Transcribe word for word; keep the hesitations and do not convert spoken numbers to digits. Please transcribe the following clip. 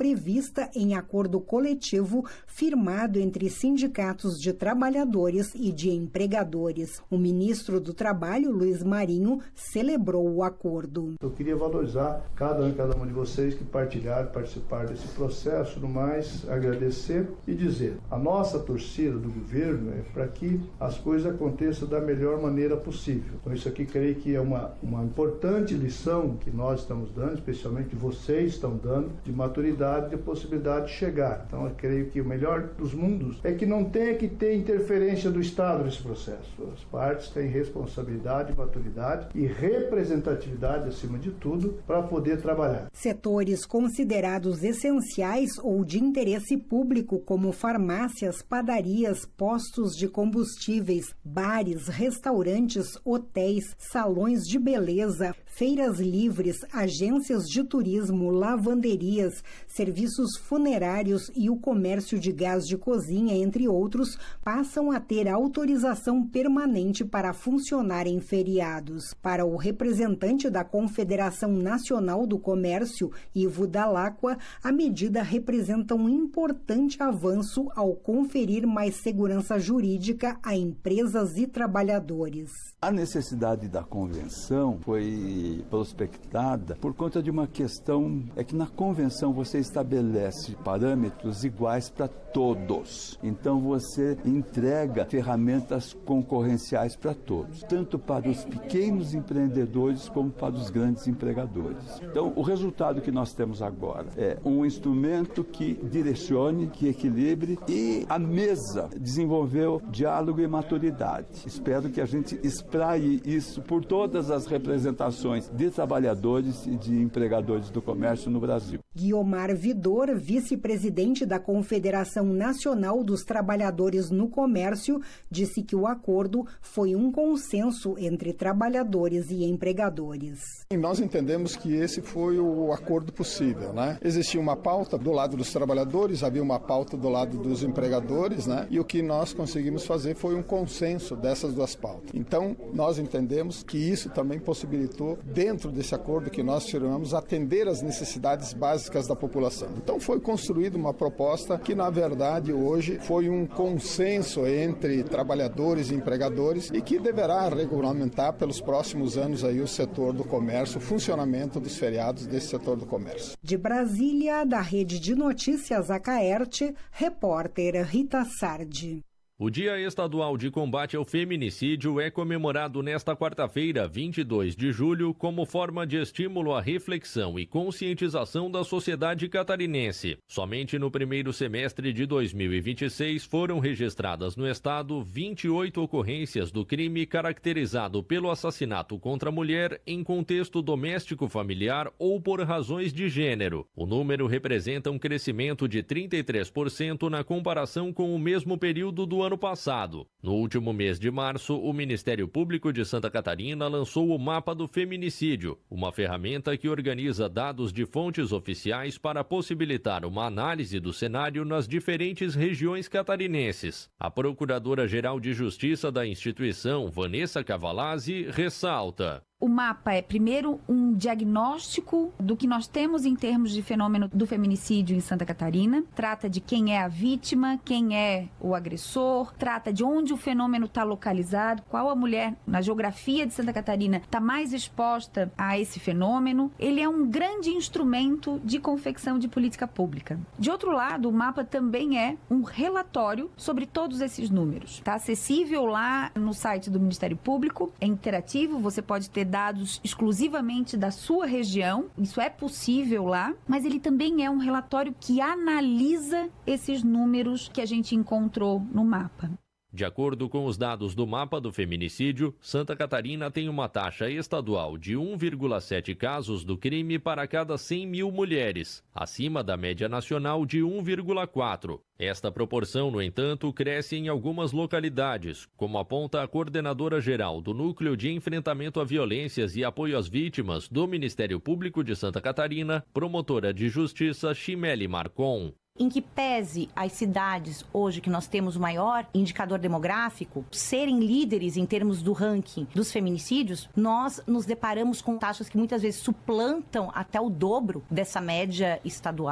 prevista em acordo coletivo firmado entre sindicatos de trabalhadores e de empregadores. O ministro do Trabalho, Luiz Marinho, celebrou o acordo. Eu queria valorizar cada um e cada uma de vocês que partilharam, participaram desse processo, no mais, agradecer e dizer, a nossa torcida do governo é para que as coisas aconteçam da melhor maneira possível. Então isso aqui creio que é uma, uma importante lição que nós estamos dando, especialmente que vocês estão dando, de maturidade e de possibilidade de chegar. Então eu creio que o melhor dos mundos é que não tenha que ter interferência do Estado nesse processo. As partes têm responsabilidade, maturidade e representatividade, acima de tudo, para poder trabalhar. Setores considerados essenciais ou de interesse público, como farmácias, padarias, postos de combustíveis, bares, restaurantes, hotéis, salões de beleza, feiras livres, agências de turismo, lavanderias, serviços funerários e o comércio de gás de cozinha, entre outros, passam a ter autorização permanente para funcionar em feriados. Para o representante da Confederação Nacional do Comércio, Ivo Dalacqua, a medida representa um importante avanço ao conferir mais segurança jurídica a empresas e trabalhadores. A necessidade da convenção foi prospectada por conta de uma questão, é que na convenção você estabelece parâmetros iguais para todos. Então você entrega ferramentas concorrenciais para todos, tanto para os pequenos empreendedores como para os grandes empregadores. Então o resultado que nós temos agora é um instrumento que direcione, que equilibre, e a mesa desenvolveu diálogo e maturidade. Espero que a gente espraie isso por todas as representações de trabalhadores e de empregadores do comércio no Brasil. Guiomar Vidor, vice-presidente da Confederação Nacional dos Trabalhadores no Comércio, disse que o acordo foi um consenso entre trabalhadores e empregadores. E nós entendemos que esse foi o acordo possível, né? Existia uma pauta do lado dos trabalhadores, havia uma pauta do lado dos empregadores, né? E o que nós conseguimos fazer foi um consenso dessas duas pautas. Então, nós entendemos que isso também possibilitou, dentro desse acordo que nós firmamos, atender às necessidades básicas da população. Então, foi construída uma proposta que, na verdade, hoje foi um consenso entre trabalhadores e empregadores e que deverá regulamentar pelos próximos anos aí o setor do comércio, o funcionamento dos feriados desse setor do comércio. De Brasília, da Rede de Notícias Acaerte, repórter Rita Sardi. O Dia Estadual de Combate ao Feminicídio é comemorado nesta quarta-feira, vinte e dois de julho, como forma de estímulo à reflexão e conscientização da sociedade catarinense. Somente no primeiro semestre de dois mil e vinte e seis foram registradas no estado vinte e oito ocorrências do crime caracterizado pelo assassinato contra a mulher em contexto doméstico familiar ou por razões de gênero. O número representa um crescimento de trinta e três por cento na comparação com o mesmo período do ano ano passado. No último mês de março, o Ministério Público de Santa Catarina lançou o Mapa do Feminicídio, uma ferramenta que organiza dados de fontes oficiais para possibilitar uma análise do cenário nas diferentes regiões catarinenses. A Procuradora-Geral de Justiça da instituição, Vanessa Cavalazzi, ressalta: o mapa é, primeiro, um diagnóstico do que nós temos em termos de fenômeno do feminicídio em Santa Catarina. Trata de quem é a vítima, quem é o agressor, trata de onde o fenômeno está localizado, qual a mulher na geografia de Santa Catarina está mais exposta a esse fenômeno. Ele é um grande instrumento de confecção de política pública. De outro lado, o mapa também é um relatório sobre todos esses números. Está acessível lá no site do Ministério Público, é interativo, você pode ter dados exclusivamente da sua região, isso é possível lá, mas ele também é um relatório que analisa esses números que a gente encontrou no mapa. De acordo com os dados do Mapa do Feminicídio, Santa Catarina tem uma taxa estadual de um vírgula sete casos do crime para cada cem mil mulheres, acima da média nacional de um vírgula quatro. Esta proporção, no entanto, cresce em algumas localidades, como aponta a coordenadora-geral do Núcleo de Enfrentamento a Violências e Apoio às Vítimas do Ministério Público de Santa Catarina, promotora de justiça Chimeli Marcon. Em que pese as cidades, hoje que nós temos o maior indicador demográfico, serem líderes em termos do ranking dos feminicídios, nós nos deparamos com taxas que muitas vezes suplantam até o dobro dessa média estadual.